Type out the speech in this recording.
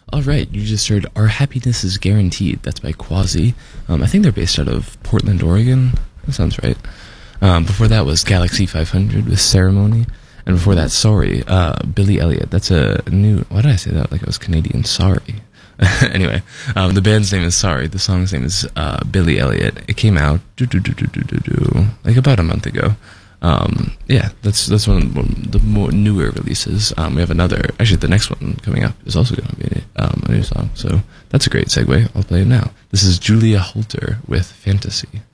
All right, you just heard "Our Happiness Is Guaranteed." That's by Quasi. I think they're based out of Portland, Oregon. That sounds right. Before that was Galaxy 500 with Ceremony, and before that, Sorry, Billy Elliot. That's a new. Why did I say that like I was Canadian? Sorry. Anyway, the band's name is Sorry. The song's name is Billy Elliot. It came out like about a month ago. Yeah, that's one of the more newer releases. We have another. Actually, the next one coming up is also going to be a new song. So that's a great segue. I'll play it now. This is Julia Holter with Fantasy.